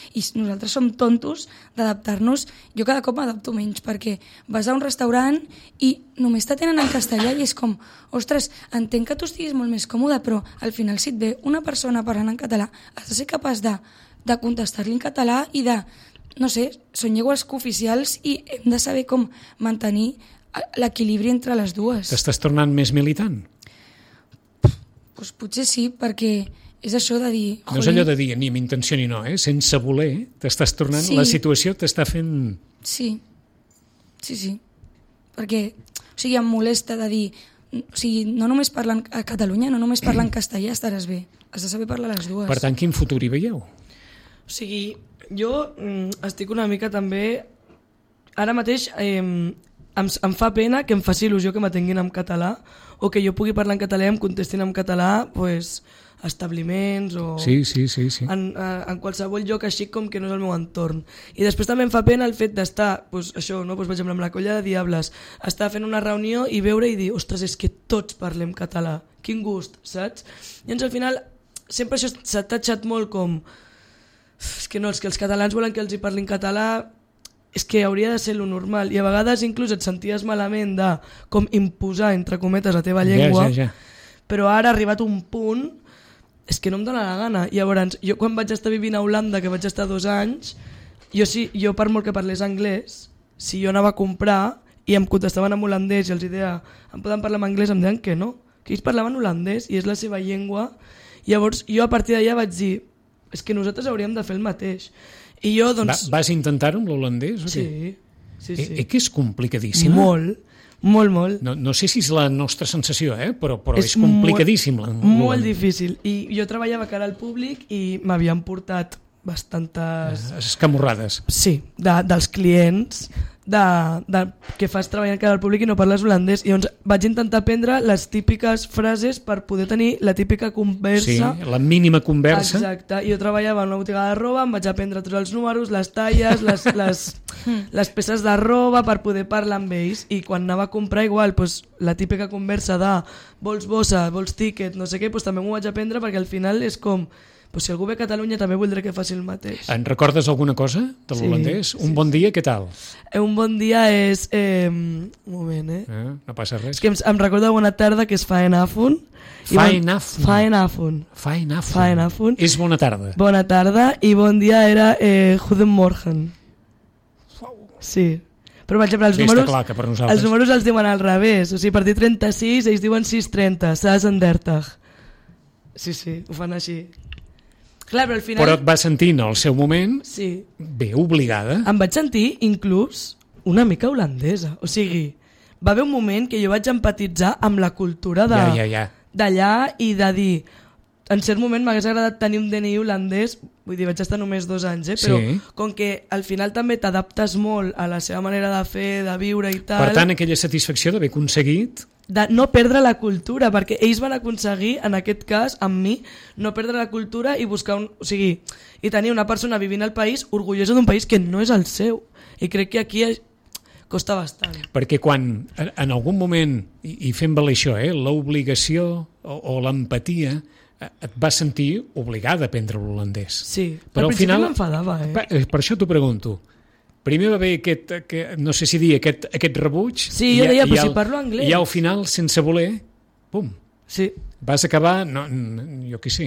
i nosaltres som tontos d'adaptar-nos. Jo cada cop m'adapto menys, perquè vas a un restaurant i només t'atenen en castellà i és com, ostres, entenc que tu estiguis molt més còmode, però al final si et ve una persona parlant en català has de ser capaç de contestar-li en català i de, no sé, són llengües cooficials i hem de saber com mantenir l'equilibri entre les dues. T'estàs tornant més militant? Pues potser sí, perquè és això de dir... No és allò de dir ni amb intenció ni no, sense voler t'estàs tornant, sí. La situació t'està fent... Sí. Perquè, em molesta de dir... no només parlant a Catalunya, no només parlant castellà estaràs bé. Has de saber parlar les dues. Per tant, quin futur hi veieu? Jo estic una mica també... Ara mateix em fa pena que em faci il·lusió que m'atenguin en català o que jo pugui parlar en català i em contestin en català establiments o sí. en qualsevol lloc així com que no és el meu entorn. I després també em fa pena el fet d'estar, per exemple, amb la colla de Diables, estar fent una reunió i veure i dir, ostres, és que tots parlem català, quin gust, saps? I llavors al final sempre això s'ha tatxat molt com és que els catalans volen que els hi parlin català, és que hauria de ser lo normal, i a vegades inclús et senties malament de com imposar, entre cometes, la teva llengua, però ara ha arribat un punt, és que no em dóna la gana. Llavors, jo quan vaig estar vivint a Holanda, que vaig estar 2 anys, jo per molt que parlés anglès, si jo anava a comprar i em contestaven en holandès i els deia, em poden parlar en anglès, em deien que no, que ells parlaven holandès i és la seva llengua. Llavors jo a partir d'allà vaig dir, és que nosaltres hauríem de fer el mateix. I jo, doncs... Vas intentar-ho amb l'holandès? Sí. Que és complicadíssim. Molt. No sé si és la nostra sensació, però és complicadíssim. Molt difícil. I jo treballava cara al públic i m'havien portat bastantes... Escamorrades. Sí, dels clients que fas treballant cara al públic i no parles holandès. I llavors vaig intentar aprendre les típiques frases per poder tenir la típica conversa. Sí, la mínima conversa. Exacte. Jo treballava en una botiga de roba, em vaig aprendre tots els números, les talles, les peces de roba per poder parlar amb ells. I quan anava a comprar igual, la típica conversa de vols bossa, vols tiquet, no sé què, també m'ho vaig aprendre perquè al final és com... si algú ve a Catalunya també voldré que faci el mateix. En recordes alguna cosa de l'holandès? Un bon dia, què tal? Un bon dia és... un moment, no passa res. És que em recorda bona tarda, que és Fijnavond. Fijnavond. És bona tarda. Bona tarda, i bon dia era Goedemorgen. Sí. Però, per exemple, els números els diuen al revés. O sigui, a partir de 36, ells diuen 630, 36. Sí, ho fan així. Clar, però al final... Però et vas sentir en el seu moment bé obligada. Em vaig sentir inclús una mica holandesa. O sigui, va haver un moment que jo vaig empatitzar amb la cultura d'allà i de dir... En cert moment m'hagués agradat tenir un DNI holandès, vull dir, vaig estar només 2 anys, però com que al final també t'adaptes molt a la seva manera de fer, de viure i tal... Per tant, aquella satisfacció d'haver aconseguit... De no perdre la cultura, perquè ells van aconseguir, en aquest cas, amb mi, no perdre la cultura i buscar i tenir una persona vivint al país orgullosa d'un país que no és el seu. I crec que aquí costa bastant. Perquè quan, en algun moment, i fem valer això, l'obligació o l'empatia, et vas sentir obligada a aprendre l'holandès. Sí, però al principi m'enfadava. Per això t'ho pregunto. Primer va haver no sé si dir, aquest rebuig. Sí, jo deia, però si parlo anglès. I al final, sense voler, pum, sí. Vas acabar, jo què sé,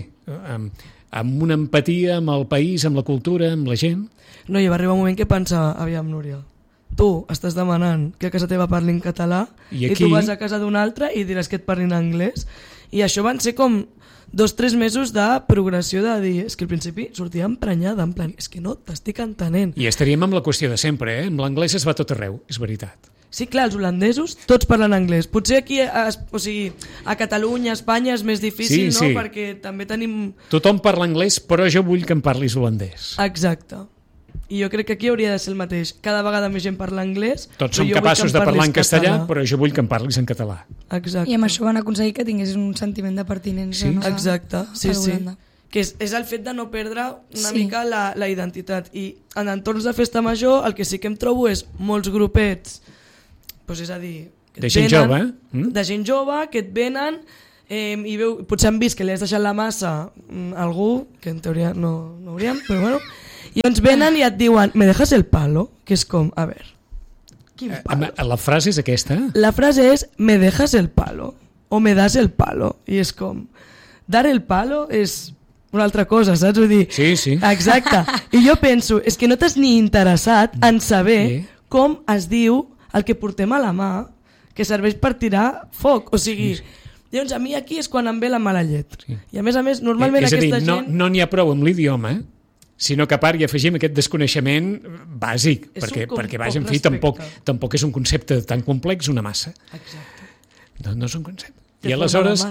amb una empatia amb el país, amb la cultura, amb la gent. No, i va arribar un moment que pensava, aviam, Núria, tu estàs demanant que a casa teva parlin català i tu vas a casa d'un altre i diràs que et parlin anglès. I això van ser com 2-3 mesos de progressió de dir, és que al principi sortia emprenyada, en plan, és que no t'estic entenent. I estaríem amb la qüestió de sempre, amb l'anglès es va tot arreu, és veritat. Sí, clar, els holandesos tots parlen anglès. Potser aquí, a Catalunya, a Espanya és més difícil, no? Perquè també tenim... Tothom parla anglès, però jo vull que em parlis holandès. Exacte. I jo crec que aquí hauria de ser el mateix. Cada vegada més gent parla anglès. Tots som capaços de parlar en castellà, però jo vull que em parlis en català. Exacte. I amb això van aconseguir que tinguessin un sentiment de pertinença. Sí? Exacte, sí. Que és el fet de no perdre una mica la identitat. I en entorns de festa major el que sí que em trobo és molts grupets, és a dir... De gent jove, De gent jove que et venen i potser han vist que li has deixat la massa a algú, que en teoria no hauríem, però bueno... I ens venen i et diuen, ¿me dejas el palo? Que és com, a veure, quin palo? La frase és aquesta? La frase és, ¿me dejas el palo? O me das el palo? I és com, dar el palo és una altra cosa, saps? Vull dir, Sí. exacte. I jo penso, és que no t'has ni interessat en saber com es diu el que portem a la mà que serveix per tirar foc. O sigui, llavors a mi aquí és quan em ve la mala llet. Sí. I a més, normalment és a dir, aquesta gent... no n'hi ha prou amb l'idioma, sinó que a part hi afegim aquest desconeixement bàsic, És perquè vaja, en fi, tampoc és un concepte tan complex, una massa. Exacte. No és un concepte. I aleshores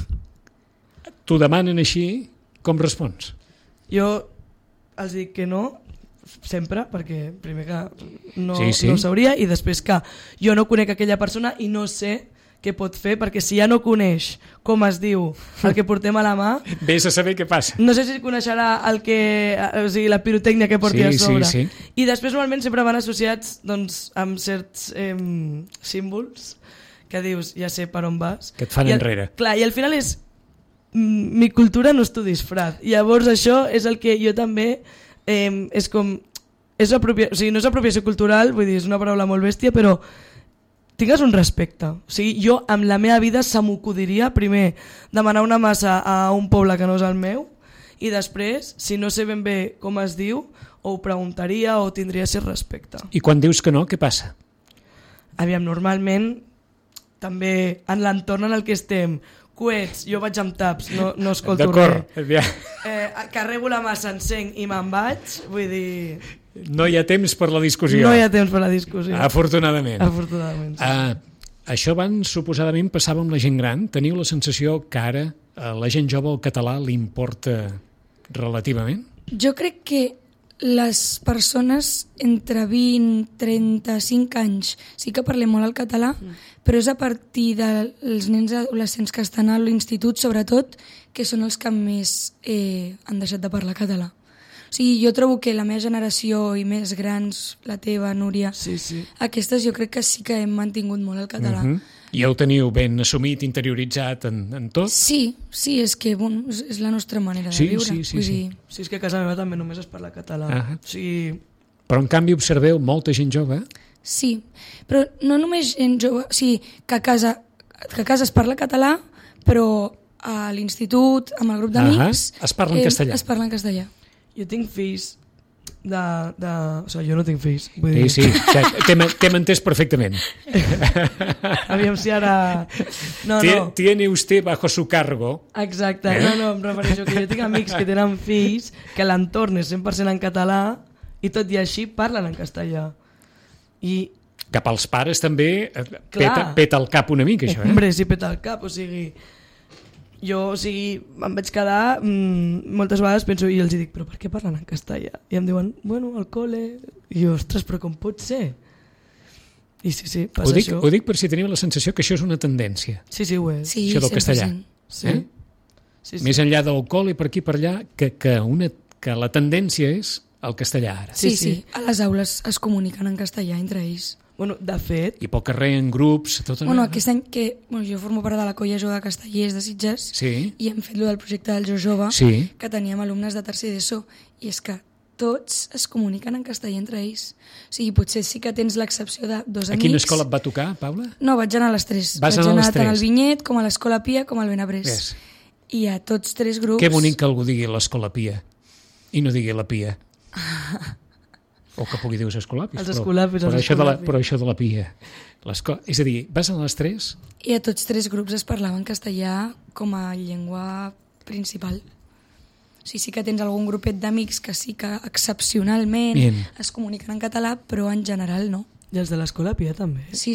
t'ho demanen així, com respons? Jo els dic que no, sempre, perquè primer que no ho sabria, i després que jo no conec aquella persona i no sé què pot fer, perquè si ja no coneix com es diu el que portem a la mà, vés a saber què passa. No sé si coneixerà la pirotècnia que porti a sobre. Sí. I després normalment sempre van associats doncs, amb certs símbols que dius, ja sé per on vas. Que et fan enrere. Clar, i al final és mi cultura no és tu disfraz. Llavors això és el que jo també és com... no és apropiació cultural, vull dir, és una paraula molt bèstia, però tingues un respecte. O sigui, jo amb la meva vida se m'acudiria primer demanar una massa a un poble que no és el meu i després, si no sé ben bé com es diu, o ho preguntaria o tindria cert respecte. I quan dius que no, què passa? Aviam, normalment també en l'entorn en el que estem, coets, jo vaig amb taps, no escolto res. Carrego la massa, encenc i me'n vaig, vull dir... No hi ha temps per la discussió. No hi ha temps per la discussió. Afortunadament. Afortunadament, sí. Això abans suposadament passava amb la gent gran. Teniu la sensació que ara a la gent jove el català li importa relativament? Jo crec que les persones entre 20 i 35 anys sí que parlem molt el català, però és a partir dels nens adolescents que estan a l'institut, sobretot, que són els que més han deixat de parlar català. O sigui, jo trobo que la meva generació i més grans, la teva, Núria, aquestes jo crec que sí que hem mantingut molt el català. I ho teniu ben assumit, interioritzat en tot? Sí, és que és la nostra manera de viure. Sí, és que a casa meva també només es parla català. Però en canvi observeu molta gent jove? Sí, però no només gent jove, o sigui, que a casa es parla català, però a l'institut, amb el grup d'amics... Es parla en castellà. Es parla en castellà. Jo tinc fills o sigui, jo no tinc fills. Vull dir... Sí, t'hem entès perfectament. Aviam si ara... Tiene usted bajo su cargo. Exacte, no, em refereixo que jo tinc amics que tenen fills que l'entorn és 100% en català i tot i així parlen en castellà. I... Cap als pares també peta el cap una mica, això, Hombre, sí, peta el cap, o sigui... Jo, em vaig quedar, moltes vegades penso, i els dic, però per què parlen en castellà? I em diuen, bueno, al col·le... I jo, ostres, però com pot ser? I sí, passa això. Ho dic per si teniu la sensació que això és una tendència. Sí, ho és. Sí, això del castellà. Sí. Més enllà del col·le, per aquí per allà, que la tendència és el castellà ara. Sí. A les aules es comuniquen en castellà entre ells. Bueno, de fet... I pel carrer, en grups... Aquest any que jo formo part de la colla jove de Castellers de Sitges i hem fet del projecte del Jo Jove, que teníem alumnes de tercer d'ESO, i és que tots es comuniquen en castellà entre ells. O sigui, potser sí que tens l'excepció de dos amics... A quina escola et va tocar, Paula? No, vaig anar a les tres. Vaig anar tant al Vinyet com a l'Escola Pia com al Benabrés. I a tots tres grups... Que bonic que algú digui l'Escola Pia i no digui la Pia. O que pugui dir els escolapis. Però això de la Pia. És a dir, vas a les tres? I a tots tres grups es parlava en castellà com a llengua principal. O sigui, sí que tens algun grupet d'amics que sí que excepcionalment es comuniquen en català, però en general no. I els de l'Escola Pia també? Sí.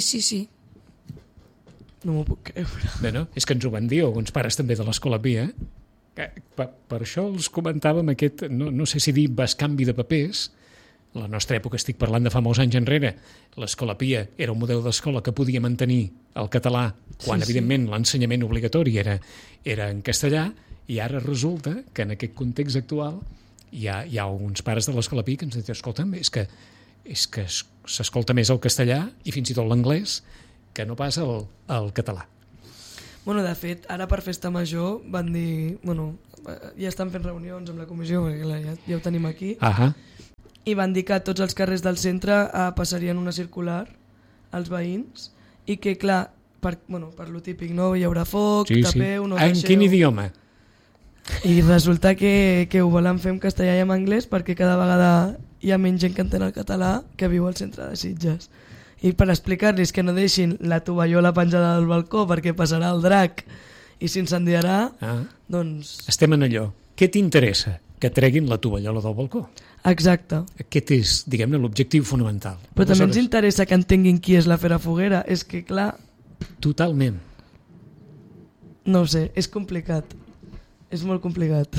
No m'ho puc creure. Bé, no? És que ens ho van dir alguns pares també de l'Escola Pia. Per això els comentàvem aquest, no sé si dir bescanvi de papers. La nostra època, estic parlant de fa molts anys enrere, l'Escola Pia era un model d'escola que podia mantenir el català quan, evidentment, l'ensenyament obligatori era en castellà, i ara resulta que en aquest context actual hi ha alguns pares de l'Escola Pia que ens diuen, escolta'm, és que s'escolta més el castellà i fins i tot l'anglès que no pas el català. Bueno, de fet, ara per Festa Major van dir... Bueno, ja estan fent reunions amb la comissió, perquè clar, ja ho tenim aquí, i van dir que tots els carrers del centre passarien una circular als veïns i que, clar, per lo típic, no? Hi haurà foc, tapeu, no deixeu... En quin idioma? I resulta que ho volen fer en castellà i en anglès perquè cada vegada hi ha menys gent que entén el català que viu al centre de Sitges. I per explicar-los que no deixin la tovallola penjada del balcó perquè passarà el drac i s'incendiarà, doncs... Estem en allò. Què t'interessa? Que treguin la tovallola del balcó. Exacte. Aquest és, diguem-ne, l'objectiu fonamental. Però també ens interessa que entenguin qui és la Fera Foguera. És que, clar... Totalment. No ho sé, és complicat. És molt complicat.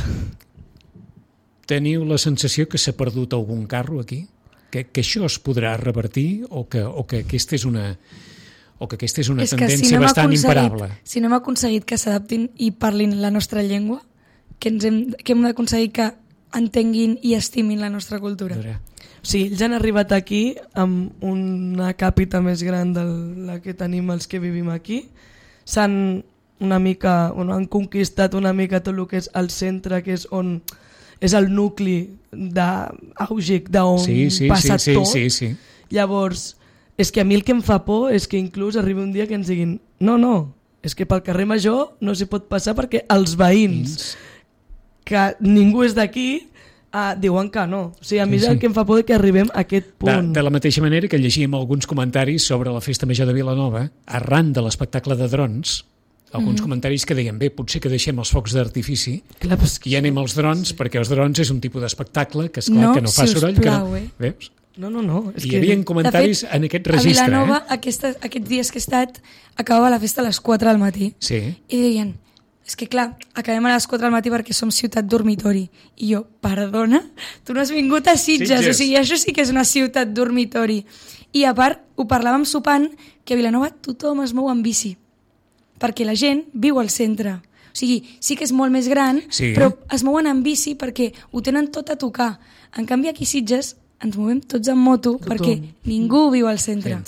Teniu la sensació que s'ha perdut algun carro aquí? Que això es podrà revertir o que aquesta és una tendència bastant imparable? Si no hem aconseguit que s'adaptin i parlin la nostra llengua, que hem d'aconseguir que entenguin i estimin la nostra cultura. Sí, ells han arribat aquí amb una càpita més gran de la que tenim els que vivim aquí. Han conquistat una mica tot el que és el centre, que és on... és el nucli d'àugic d'on passa tot. Sí. Llavors, és que a mi el que em fa por és que inclús arribi un dia que ens diguin no, és que pel carrer Major no s'hi pot passar perquè els veïns, que ningú és d'aquí, diuen que no. O sigui, a mi és el que em fa por que arribem a aquest punt. De la mateixa manera que llegíem alguns comentaris sobre la Festa Major de Vilanova, arran de l'espectacle de drons, alguns comentaris que deien, bé, potser que deixem els focs d'artifici i anem als drons, perquè els drons és un tipus d'espectacle que, esclar, que no fa soroll. Veus? No. Hi havia comentaris en aquest registre. A Vilanova, aquests dies que he estat, acabava la festa a les 4 del matí. Sí. I deien, és que clar, acabem a les 4 del matí perquè som ciutat dormitori. I jo, perdona? Tu no has vingut a Sitges. O sigui, això sí que és una ciutat dormitori. I a part, ho parlàvem sopant, que a Vilanova tothom es mou amb bici. Perquè la gent viu al centre. O sigui, sí que és molt més gran, però es mouen amb bici perquè ho tenen tot a tocar. En canvi, aquí a Sitges ens movem tots en moto perquè ningú viu al centre.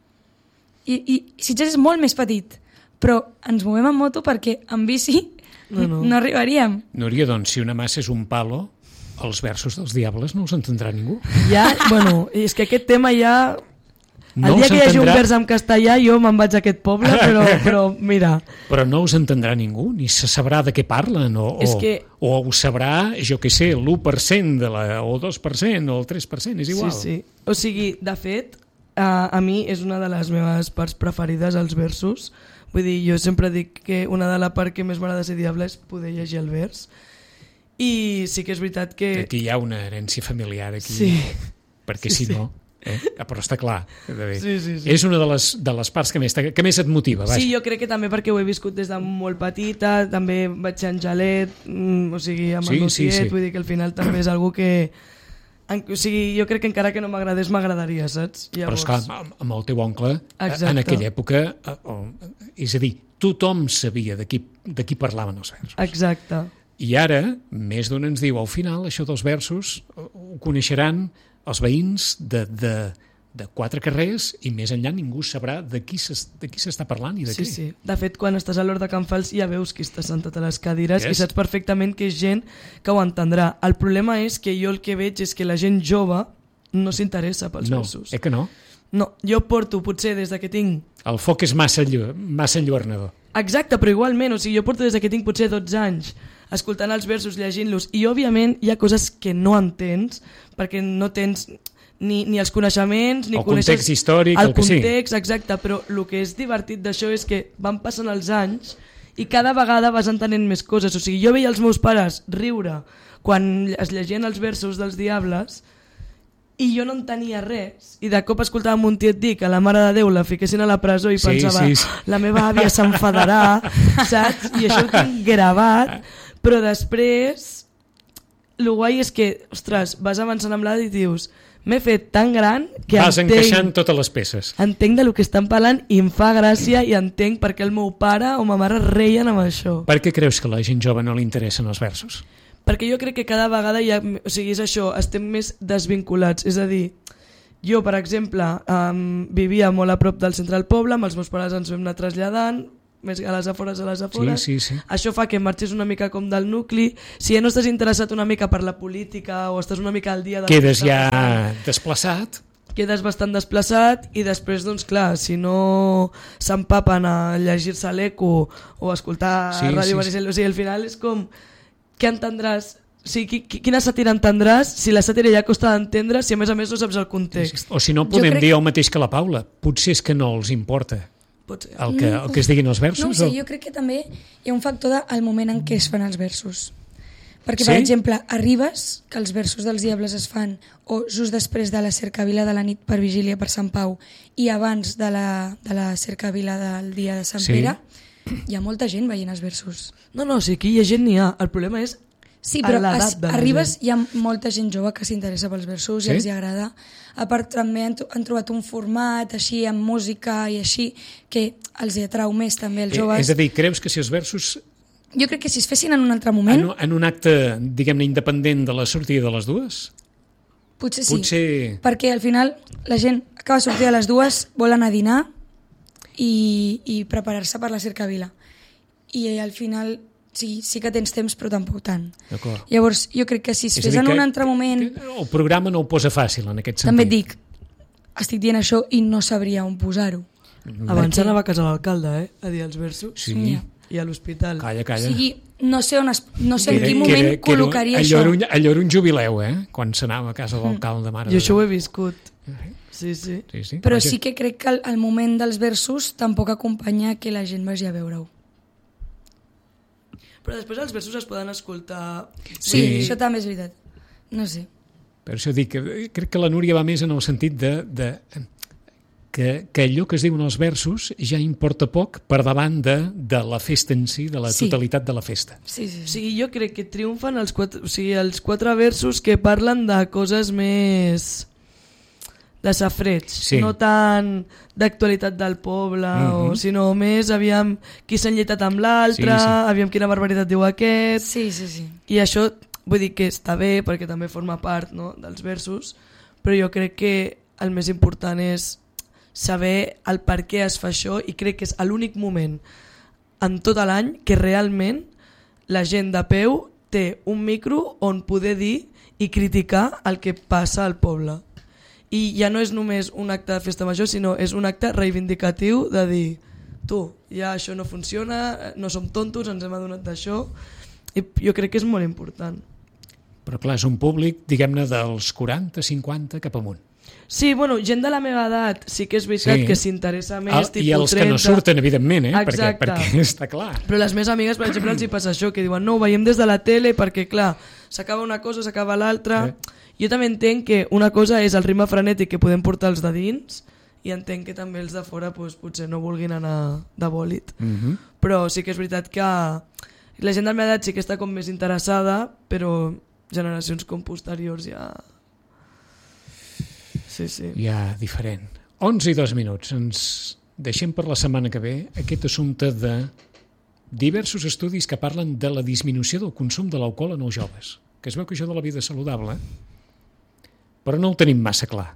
I Sitges és molt més petit, però ens movem en moto perquè en bici no arribaríem. Núria, doncs, si una massa és un palo, els versos dels Diables no els entendrà ningú. És que aquest tema ja... El dia que hi hagi un vers en castellà jo me'n vaig a aquest poble, però mira... Però no us entendrà ningú, ni se sabrà de què parlen, o ho sabrà, jo què sé, l'1% o el 2% o el 3%, és igual. Sí. O sigui, de fet, a mi és una de les meves parts preferides, els versos. Vull dir, jo sempre dic que una de les parts que més m'agrada ser diable és poder llegir el vers. I sí que és veritat que... Aquí hi ha una herència familiar, aquí. Sí. Perquè si no... Però està clar. Sí. És una de les parts que més et motiva. Vaja. Sí, jo crec que també perquè ho he viscut des de molt petita, també vaig ser Angelet, o sigui, amb el meu tiet, vull dir que al final també és algo que... O sigui, jo crec que encara que no m'agradés, m'agradaria, saps? Llavors... Però esclar, amb el teu oncle, en aquella època, és a dir, tothom sabia de qui parlaven els versos. Exacte. I ara, més d'un ens diu, al final, això dels versos ho coneixeran els veïns de 4 carrers i més enllà ningú sabrà de qui s'està parlant i de què. Sí. De fet, quan estàs a l'Hort de Can Fals ja veus qui està sentat a les cadires i saps perfectament que és gent que ho entendrà. El problema és que jo el que veig és que la gent jove no s'interessa pels versos. Que no? No, jo porto potser des que tinc... El foc és massa enlluernador. Exacte, però igualment, o sigui, jo porto des que tinc potser 12 anys escoltant els versos, llegint-los, i òbviament hi ha coses que no entens perquè no tens ni els coneixements, ni coneixes... El context històric, el que sigui. El context, exacte, però el que és divertit d'això és que van passant els anys i cada vegada vas entenent més coses. O sigui, jo veia els meus pares riure quan es llegien els versos dels Diables i jo no entenia res, i de cop escoltàvem un tiet dir que la Mare de Déu la fiquessin a la presó i pensava, la meva àvia s'enfadarà, saps? I això ho tinc gravat, però després el guai és que, ostres, vas avançant amb l'edat i dius, m'he fet tan gran que vas encaixant totes les peces. Entenc de lo que estan parlant i em fa gràcia i entenc per què el meu pare o ma mare reien amb això. Per què creus que a la gent jove no li interessen els versos? Perquè jo crec que cada vegada hi ha, o sigui, és això, estem més desvinculats, és a dir, jo, per exemple, vivia molt a prop del centre del poble, amb els meus pares ens vam anar traslladant, més a les afores. Sí. Això fa que marxis una mica com del nucli. Si ja no estàs interessat una mica per la política o estàs una mica al dia... Quedes ja desplaçat. Quedes bastant desplaçat i després, doncs clar, si no s'empapen a llegir-se l'Eco o escoltar Ràdio Maricel, o sigui, al final és com... Què entendràs? O sigui, quina sàtira entendràs si la sàtira ja costa d'entendre si a més no saps el context? O si no podem dir el mateix que la Paula, potser és que no els importa el que es diguin els versos. No ho sé, jo crec que també hi ha un factor del moment en què es fan els versos. Perquè, per exemple, arribes, que els versos dels Diables es fan o just després de la cercavila de la nit per vigília per Sant Pau i abans de la cercavila del dia de Sant Pere, hi ha molta gent veient els versos. No, sí, aquí hi ha gent n'hi ha. El problema és però arribes, hi ha molta gent jove que s'interessa pels versos i els hi agrada. A part, també han trobat un format així, amb música i així, que els hi atrau més també els joves. És a dir, creus que si els versos... Jo crec que si es fessin en un altre moment... En un acte, diguem-ne, independent de la sortida de les dues? Potser sí, perquè al final la gent acaba de sortir a les dues, vol anar a dinar i preparar-se per la cercavila. I al final sí que tens temps, però tampoc tant. Llavors, jo crec que si es fes en un altre moment... El programa no ho posa fàcil, en aquest sentit. També et dic, estic dient això i no sabria on posar-ho. Abans anava a casa l'alcalde, a dir els versos. Sí. I a l'hospital. Calla. O sigui, no sé en quin moment col·locaria això. Allò era un jubileu, quan s'anava a casa l'alcalde. Jo això ho he viscut. Sí. Però sí que crec que el moment dels versos tampoc acompanya que la gent vagi a veure-ho. Però després els versos es poden escoltar... Sí, això també és veritat. No sé. Per això dic que crec que la Núria va més en el sentit que allò que es diuen els versos ja importa poc per davant de la festa en si, de la totalitat de la festa. Sí. Jo crec que triomfen els quatre versos que parlen de coses més de safreig, no tant d'actualitat del poble, sinó més aviam qui s'ha enlletat amb l'altre, aviam quina barbaritat diu aquest. Sí. I això vull dir que està bé perquè també forma part, no, dels versos, però jo crec que el més important és saber el per què es fa això i crec que és l'únic moment en tot l'any que realment la gent de peu té un micro on poder dir i criticar el que passa al poble. I ja no és només un acte de festa major, sinó és un acte reivindicatiu de dir ja això no funciona, no som tontos, ens hem adonat d'això, i jo crec que és molt important. Però clar, és un públic, diguem-ne, dels 40, 50 cap amunt. Sí, bueno, gent de la meva edat sí que és veritat que s'interessa més, tipus 30... I els que no surten, evidentment, perquè està clar. Però les meves amigues, per exemple, els hi passa això, que diuen, no, ho veiem des de la tele perquè, clar, s'acaba una cosa, s'acaba l'altra... Jo també entenc que una cosa és el ritme frenètic que podem portar els de dins i entenc que també els de fora potser no vulguin anar de bòlit. Però sí que és veritat que la gent de la meva edat sí que està com més interessada, però generacions com posteriors ja... Sí. Ja, diferent. 11 i 2 minuts. Ens deixem per la setmana que ve aquest assumpte de diversos estudis que parlen de la disminució del consum de l'alcohol en els joves. Que es veu que això de la vida saludable, però no ho tenim massa clar.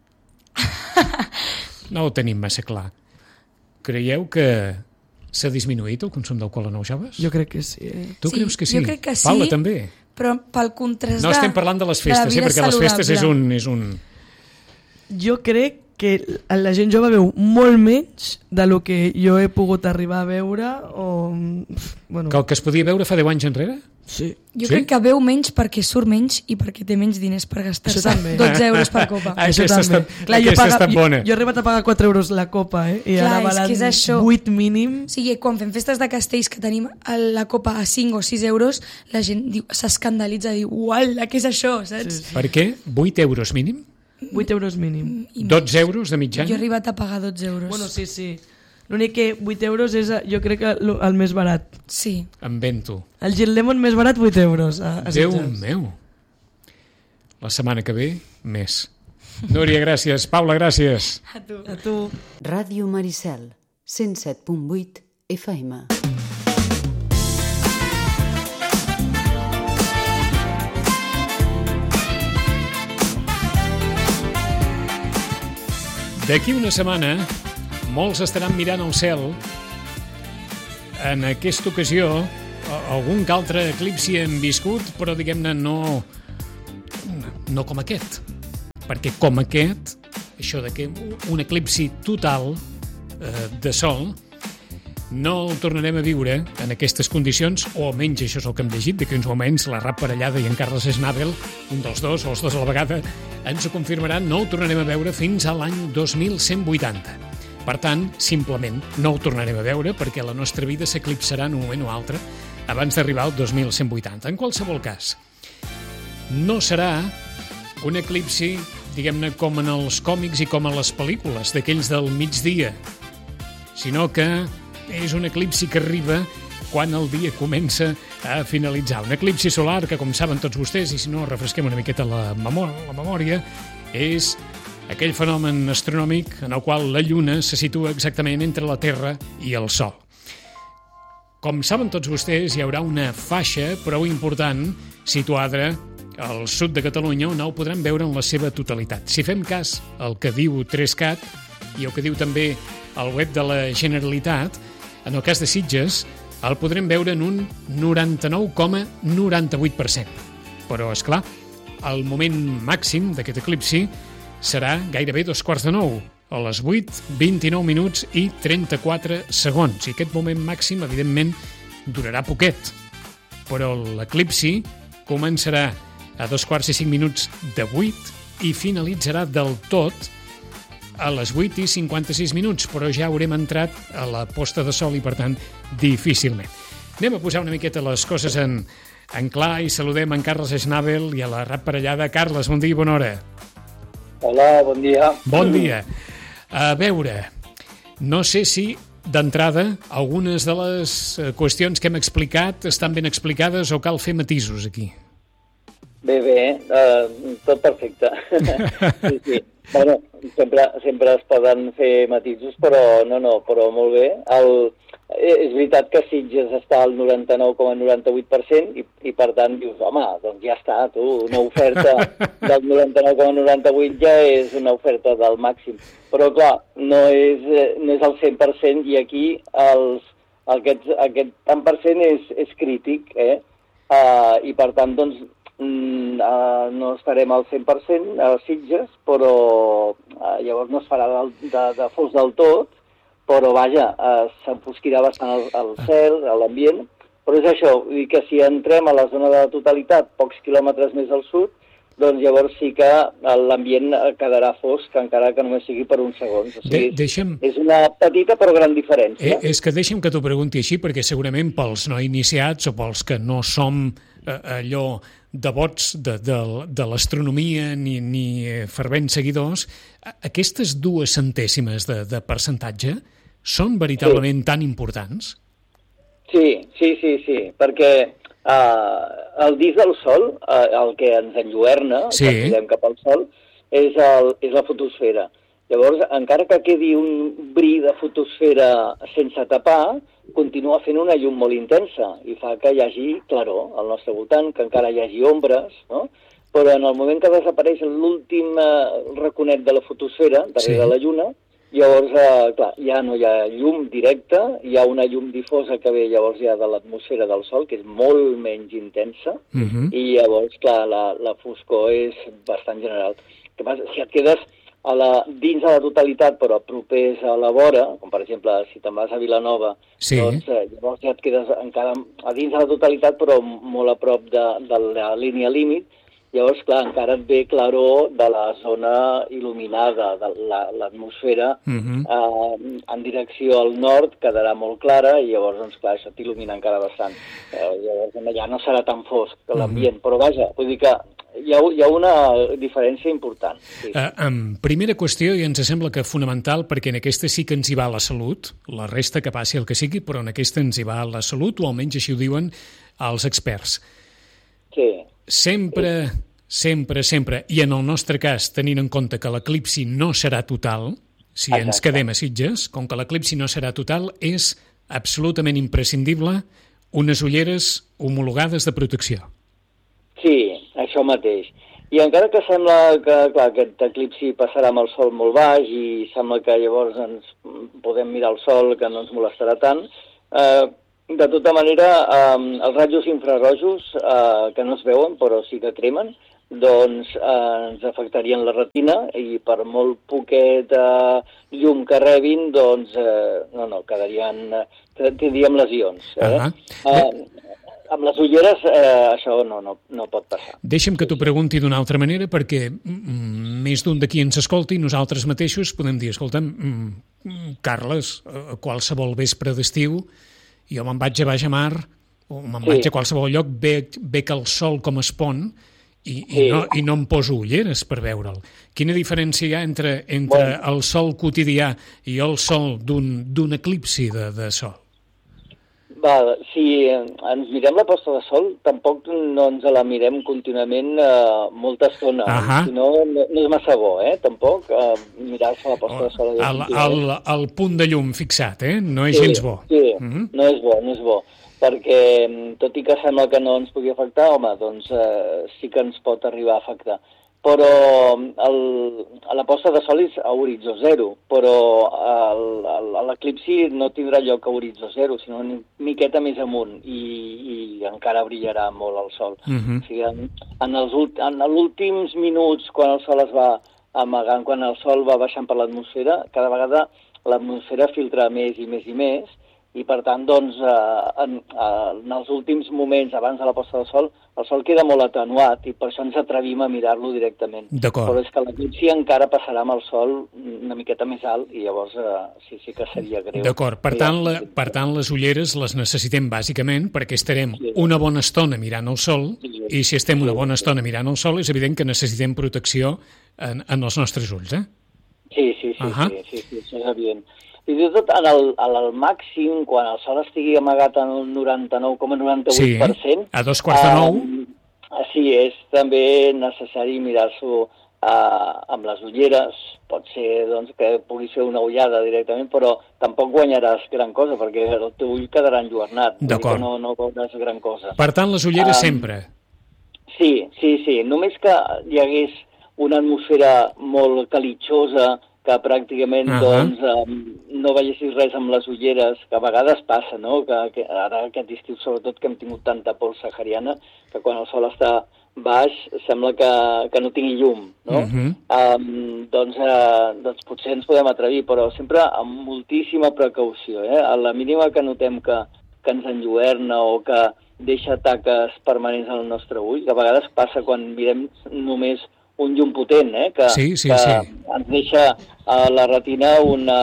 No ho tenim massa clar. Creieu que s'ha disminuït el consum d'alcohol en els joves? Jo crec que sí. Tu creus que sí? Jo crec que sí. Paula, també? Però pel contrast no estem parlant de les festes, perquè les festes és un... Jo crec que la gent jove veu molt menys de lo que jo he pogut arribar a veure o... Bueno. Que el que es podia veure fa 10 anys enrere? Sí. Jo crec que veu menys perquè surt menys i perquè té menys diners per gastar-se 12 euros per copa. Aquesta ha estat bona. Jo he arribat a pagar 4 euros la copa, I clar, anava a 8 mínim. O sigui, quan fem festes de castells que tenim la copa a 5 o 6 euros, la gent s'escandalitza, diu, uala, què és això, saps? Per què? 8 euros mínim? 8 euros mínim. 12 euros de mitjana? Jo he arribat a pagar 12 euros. Bueno, sí. L'únic que 8 euros és, jo crec que el més barat. Sí. Em vento. El Gin Lemon més barat, 8 euros. Déu meu. La setmana que ve, més. Núria, gràcies. Paula, gràcies. A tu. A tu. Ràdio Maricel, 107.8 FM. D'aquí una setmana, molts estaran mirant al cel en aquesta ocasió algun que altre eclipsi hem viscut, però diguem-ne no com aquest. Perquè com aquest, això de que un eclipsi total de sol no el tornarem a viure en aquestes condicions, o almenys això és el que hem llegit, d'aquí uns moments la Rap Parellada i en Carles Schnabel, un dels dos, o els dos a la vegada, ens ho confirmaran, no ho tornarem a veure fins a l'any 2180. Per tant, simplement no ho tornarem a veure perquè la nostra vida s'eclipsarà en un moment o altre abans d'arribar al 2180. En qualsevol cas, no serà un eclipsi, diguem-ne, com en els còmics i com en les pel·lícules, d'aquells del migdia, sinó que és un eclipsi que arriba quan el dia comença a finalitzar. Un eclipsi solar que, com saben tots vostès, i si no refresquem una miqueta la memòria, és aquell fenomen astronòmic en el qual la Lluna se situa exactament entre la Terra i el Sol. Com saben tots vostès, hi haurà una faixa prou important situada al sud de Catalunya on el podran veure en la seva totalitat. Si fem cas al que diu 3CAT i el que diu també el web de la Generalitat, en el cas de Sitges el podrem veure en un 99,98%. Però, és clar, el moment màxim d'aquest eclipsi serà gairebé 8:45, a les 8:29 minuts i 34 segons. I aquest moment màxim, evidentment, durarà poquet. Però l'eclipsi començarà a 2:05 de 8 i finalitzarà del tot a les 8:56, però ja haurem entrat a la posta de sol i, per tant, difícilment. Anem a posar una miqueta les coses en clar i saludem en Carles Schnabel i a la Rap Parellada. Carles, bon dia i bona hora. Hola, bon dia. Bon dia. A veure, no sé si d'entrada algunes de les qüestions que hem explicat estan ben explicades o cal fer matisos aquí. Bé, tot perfecte. Sí. Bueno, sempre es poden fer matisos, però però molt bé. És veritat que Sitges està al 99,98% i per tant dius, home, doncs ja està, tu, una oferta del 99,98 ja és una oferta del màxim. Però clar, no és el 100% i aquí aquest tant per cent és crític, i per tant, doncs, no estarem al 100% a Sitges, però llavors no es farà de fos del tot, però vaja, s'enfosquirà bastant el cel, l'ambient, però és això, vull dir que si entrem a la zona de la totalitat, pocs quilòmetres més al sud, doncs llavors sí que l'ambient quedarà fosc, encara que només sigui per uns segons. O sigui, és una petita però gran diferència. És que deixa'm que t'ho pregunti així, perquè segurament pels no iniciats o pels que no som allò devots de l'astronomia ni fervents seguidors, aquestes 2 centèsimes de percentatge són veritablement tan importants? Sí, perquè el disc del Sol, el que ens enlluerna, que podem cap al Sol, és la fotosfera. Llavors, encara que quedi un bri de fotosfera sense tapar, continua fent una llum molt intensa i fa que hi hagi claror al nostre voltant, que encara hi hagi ombres, no? Però en el moment que desapareix l'últim raconet de la fotosfera, darrere la Lluna, llavors, clar, ja no hi ha llum directa, hi ha una llum difosa que ve llavors ja de l'atmosfera del Sol, que és molt menys intensa, i llavors, clar, la foscor és bastant general. Què passa? Si et quedes dins de la totalitat, però propers a la vora, com per exemple, si te'n vas a Vilanova, doncs llavors ja et quedes encara a dins de la totalitat, però molt a prop de la línia límit. Llavors, clar, encara et ve claror de la zona il·luminada, de l'atmosfera en direcció al nord, quedarà molt clara i llavors, doncs, clar, això t'il·lumina encara bastant. Llavors ja no serà tan fosc l'ambient, però vaja, vull dir que hi ha una diferència important. Sí. En primera qüestió, i ens sembla que fonamental, perquè en aquesta sí que ens hi va la salut, la resta que passi el que sigui, però en aquesta ens hi va la salut, o almenys així ho diuen els experts. Sí. Sempre, i en el nostre cas, tenint en compte que l'eclipsi no serà total, si ens quedem a Sitges, com que l'eclipsi no serà total, és absolutament imprescindible unes ulleres homologades de protecció. Sí, això mateix. I encara que sembla que, clar, aquest eclipsi passarà amb el sol molt baix i sembla que llavors ens podem mirar el sol, que no ens molestarà tant, De tota manera, els rajos infrarojos, que no es veuen però sí que cremen, doncs ens afectarien la retina i per molt poquet llum que rebin, doncs tindríem lesions. Amb les ulleres això no pot passar. Deixa'm que t'ho pregunti d'una altra manera, perquè més d'un d'aquí ens escolti, nosaltres mateixos podem dir, escolta'm, Carles, qualsevol vespre d'estiu, jo me'n vaig a baix a mar, o me'n vaig a qualsevol lloc, veig el sol com es pon, i no em poso ulleres per veure'l. Quina diferència hi ha entre el sol quotidià i el sol d'un eclipsi de sol? Si ens mirem la posta de sol, tampoc no ens la mirem contínuament molta estona. Si no és massa bo, tampoc, mirar-se la posta de sol. El punt de llum fixat, no és gens bo. Sí, no és bo. Perquè, tot i que sembla que no ens pugui afectar, home, doncs sí que ens pot arribar a afectar. Però la posta de sol és a horitzó zero, però l'eclipsi no tindrà lloc a horitzó zero, sinó una miqueta més amunt, i encara brillarà molt el sol. O sigui, en els últims minuts, quan el sol es va amagant, quan el sol va baixant per l'atmosfera, cada vegada l'atmosfera filtra més i més i més, i per tant, doncs, en els últims moments abans de la posta de sol, el sol queda molt atenuat i per això ens atrevim a mirar-lo directament. Però és que l'eclipsi encara passarà amb el sol una miqueta més alt i llavors sí que seria greu. D'acord, per tant les ulleres les necessitem bàsicament perquè estarem una bona estona mirant el sol i si estem una bona estona mirant el sol és evident que necessitem protecció en els nostres ulls, Sí, això és evident. Fins i tot al màxim, quan el sol estigui amagat en el 99,98%... a 8:45. Sí, és també necessari mirar-s'ho amb les ulleres. Pot ser doncs, que pugui fer una ullada directament, però tampoc guanyaràs gran cosa, perquè el teu ull quedarà enlluernat. D'acord. No veuràs gran cosa. Per tant, les ulleres sempre. Sí. Només que hi hagués una atmosfera molt calitjosa, que pràcticament no veiessis res amb les ulleres, que a vegades passa, no? Que ara aquest estiu, sobretot, que hem tingut tanta pols sahariana, que quan el sol està baix sembla que no tingui llum, no? Doncs potser ens podem atrevir, però sempre amb moltíssima precaució, A la mínima que notem que ens enlluerna o que deixa taques permanents en el nostre ull, que a vegades passa quan mirem només un llum potent, que ens deixa a la retina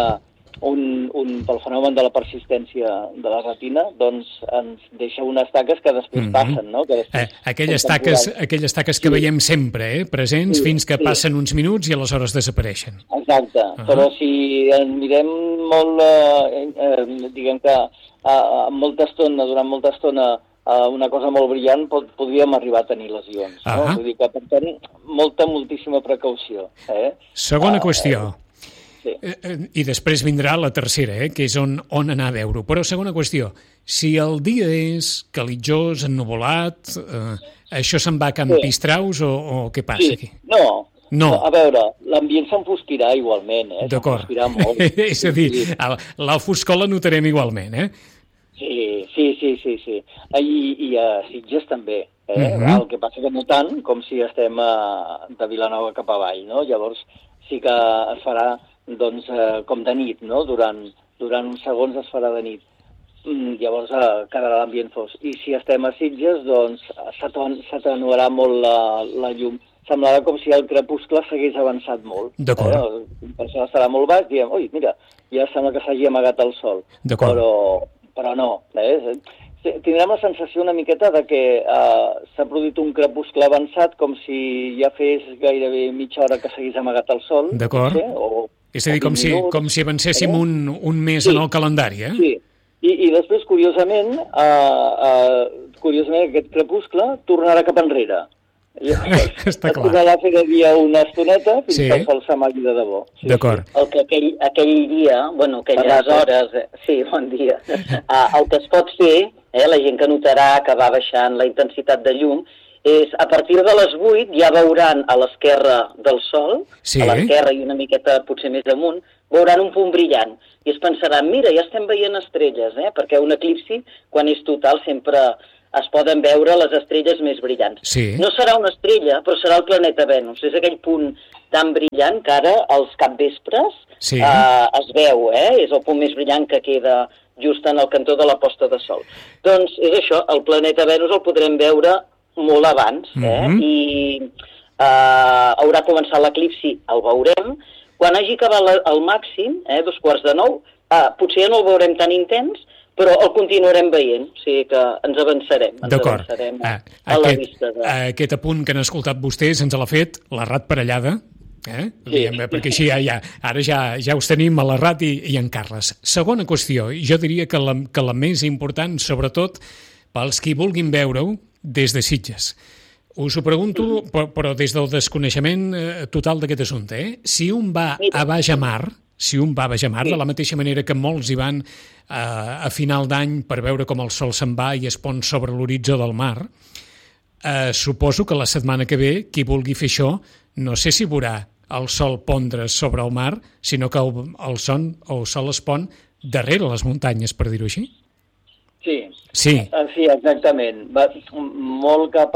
pel fenomen de la persistència de la retina, doncs ens deixa unes taques que després passen, no? Aquelles taques que veiem sempre, presents fins que passen uns minuts i aleshores desapareixen. Exacte, però si ens mirem molt, diguem que durant molta estona, una cosa molt brillant, podríem arribar a tenir lesions. No? Vull dir que, per tant, moltíssima precaució. Segona qüestió. I després vindrà la tercera, que és on anar a veure-ho. Però segona qüestió, si el dia és calitjós, ennuvolat, això se'n va a Can Pistraus o què passa aquí? No. A veure, l'ambient s'enfosquirà igualment, D'acord. S'enfosquirà molt. És a dir, la foscor la notarem igualment, Sí. I a Sitges també. El que passa que no tant com si estem de Vilanova cap avall, no? Llavors sí que es farà doncs, com de nit, no? Durant uns segons es farà de nit. Llavors quedarà l'ambient fos. I si estem a Sitges, doncs s'atenuarà molt la llum. Semblarà com si el crepuscle s'hagués avançat molt. D'acord. Per això estarà molt baix, diem, ui, mira, ja sembla que s'hagi amagat el sol. D'acord. Però no, tindrem la sensació una miqueta de que s'ha produït un crepuscle avançat com si ja fes gairebé mitja hora que s'hagués amagat el sol. D'acord. És a dir, com si avancéssim un mes en el calendari, Sí, i després, curiosament, aquest crepuscle tornarà cap enrere. Està clar. Tornarà a fer de dia una estoneta fins que el sol s'amagui de debò. D'acord. El que aquell dia, aquelles hores, bon dia, el que es pot fer, la gent que notarà que va baixant la intensitat de llum, és a partir de les 8 ja veuran a l'esquerra del sol, sí. A l'esquerra i una miqueta potser més amunt, veuran un punt brillant i es pensaran, mira, ja estem veient estrelles, perquè un eclipsi, quan és total, sempre es poden veure les estrelles més brillants. Sí. No serà una estrella, però serà el planeta Venus. És aquell punt tan brillant que ara, als capvespres, es veu, és el punt més brillant que queda just en el cantó de la posta de sol. Doncs és això, el planeta Venus el podrem veure molt abans, i haurà començat l'eclipsi, el veurem. Quan hagi acabat el màxim, 8:45, potser ja no el veurem tan intens, però el continuarem veient, o sigui que ens avançarem. D'acord. A la vista de... Aquest apunt que han escoltat vostès ens l'ha fet la Rat Parellada, Sí. Perquè així ara ja us tenim a la Rat i en Carles. Segona qüestió, jo diria que la més important, sobretot pels qui vulguin veure-ho des de Sitges. Us ho pregunto, però des del desconeixement total d'aquest assumpte. Si un va a Baix a Mar, de la mateixa manera que molts hi van a final d'any per veure com el sol se'n va i es pon sobre l'horitzó del mar, suposo que la setmana que ve, qui vulgui fer això, no sé si veurà el sol pondre sobre el mar, sinó que el sol es pon darrere les muntanyes, per dir-ho així. Sí, exactament. Va molt cap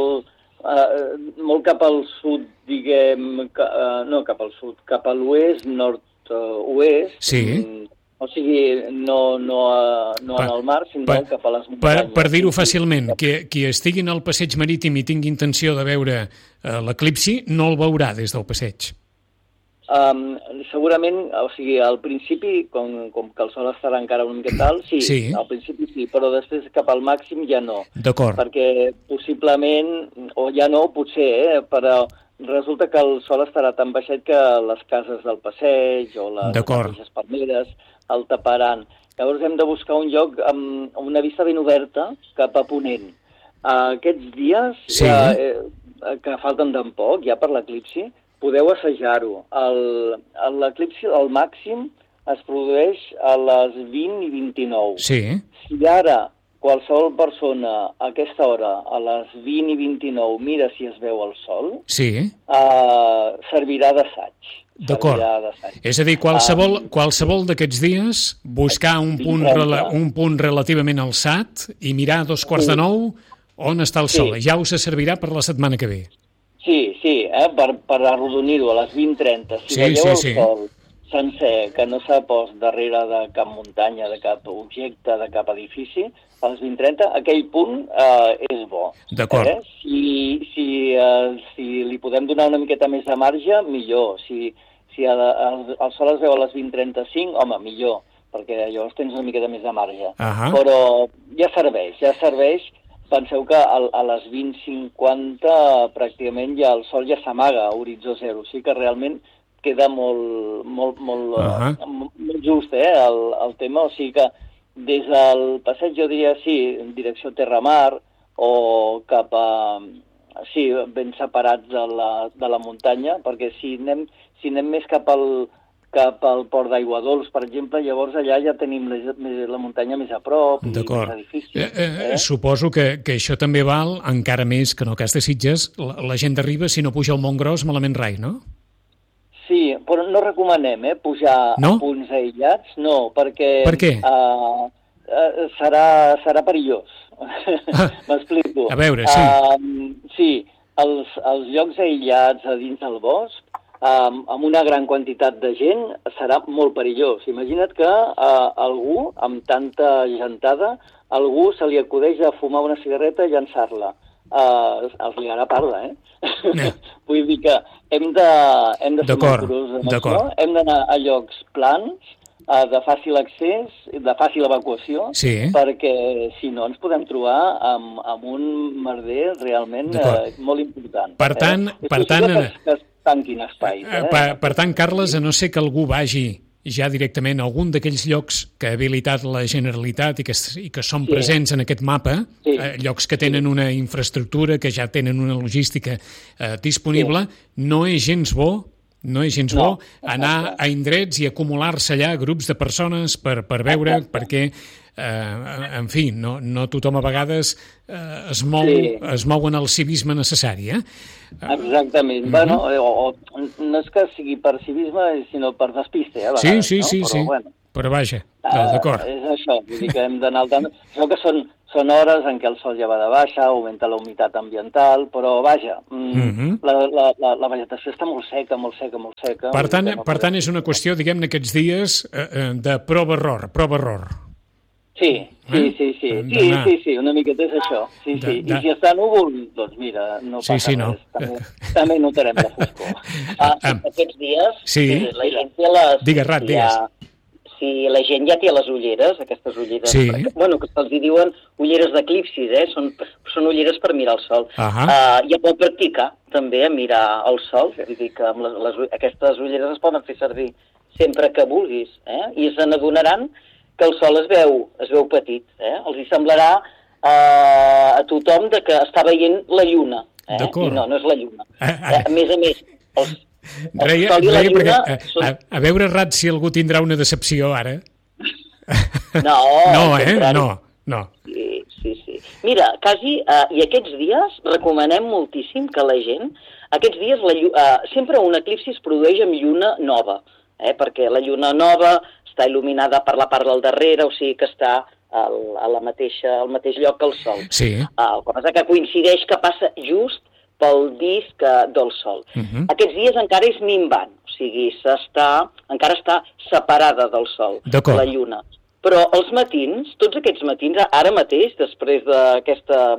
al sud, diguem, no cap al sud, cap a l'oest, nord-oest. Sí. O sigui, no en el mar, sinó cap a les muntanyes. Per dir-ho fàcilment, qui estigui al passeig marítim i tingui intenció de veure l'eclipsi, no el veurà des del passeig. Segurament, o sigui, al principi, com que el sol estarà encara una mica alt, sí, al principi sí, però després cap al màxim ja no. D'acord. Perquè possiblement, o ja no, potser, però resulta que el sol estarà tan baixet que les cases del passeig o les mateixes palmeres el taparan. Llavors hem de buscar un lloc amb una vista ben oberta cap a ponent. Aquests dies, que falten tan poc, ja per l'eclipsi, podeu assajar-ho. L'eclipsi, el màxim, es produeix a les 20 i 29. Sí. Si ara qualsevol persona a aquesta hora, a les 20 i 29, mira si es veu el sol, servirà d'assaig. D'acord. És a dir, qualsevol d'aquests dies buscar un punt relativament alçat i mirar a 8:45 on està el sol. Ja us servirà per la setmana que ve. Sí, per arrodonir-ho a les 20:30. Si veieu el sol sencer, que no s'ha post darrere de cap muntanya, de cap objecte, de cap edifici, a les 20:30, aquell punt és bo. D'acord. Si li podem donar una miqueta més de marge, millor. Si el sol es veu a les 20:35, home, millor, perquè llavors tens una miqueta més de marge. Però ja serveix. Penseu que a les 20:50 pràcticament ja el sol ja s'amaga a horitzó zero, o sigui que realment queda molt just el tema, o sigui que des del passeig jo diria en direcció Terramar o cap a... ben separats de la muntanya, perquè si anem més cap al port d'Aigua Dols, per exemple, llavors allà ja tenim la muntanya més a prop i més edificis. Suposo que això també val encara més que en el cas de Sitges, la gent d'arriba, si no puja al Montgros, malament rai, no? Sí, però no recomanem pujar a punts aïllats, no, perquè... Per què? Serà perillós. M'explico. A veure, sí. Sí, els llocs aïllats a dins del bosc, amb una gran quantitat de gent, serà molt perillós. Imagina't que algú, amb tanta gentada, algú se li acudeix a fumar una cigarreta i llançar-la. Els liarà parla, Vull dir que hem de fer molt curós amb això, hem d'anar a llocs plans, de fàcil accés, de fàcil evacuació, perquè si no ens podem trobar amb un merder realment molt important. Per tant, que es tanquin espais. Per tant, Carles, a no ser que algú vagi ja directament a algun d'aquells llocs que ha habilitat la Generalitat i que són presents en aquest mapa, llocs que tenen una infraestructura, que ja tenen una logística disponible, no és gens bo anar a indrets i acumular-se allà grups de persones per veure, perquè en fi, no tothom a vegades es mou en el civisme necessari, Exactament. Bueno, no és que sigui per civisme, sinó per despiste, a vegades. Sí. Però vaja, d'acord. És això, vull dir que hem d'anar al tant. Això que són hores en què el sol ja va de baixa, augmenta la humitat ambiental, però vaja, la vegetació està molt seca. Per tant, és una qüestió, diguem-ne, aquests dies de prova-error. Sí, una miqueta és això. Sí. I si està núvol, doncs mira, no passa res. També notarem la foscor. Aquests dies, la gent té les... Digues. Si la gent ja té les ulleres, aquestes ulleres, que se'ls diuen ulleres d'eclipsis, són ulleres per mirar el sol. Ja pot practicar també a mirar el sol, vull dir que aquestes ulleres es poden fer servir sempre que vulguis, i se n'adonaran que el sol es veu petit. Els hi semblarà a tothom que està veient la lluna, i no és la lluna. A més, Reia perquè a veure rat si algú tindrà una decepció ara. No. Sí. Mira, quasi, i aquests dies recomanem moltíssim que la gent, aquests dies sempre un eclipsi es produeix amb lluna nova, perquè la lluna nova està il·luminada per la part del darrere, o sigui que està al mateix lloc que el sol. Sí. El que passa que coincideix que passa just pel disc del sol. Aquests dies encara és minvant, o sigui, encara està separada del sol, la lluna. Però els matins, tots aquests matins, ara mateix, després d'aquesta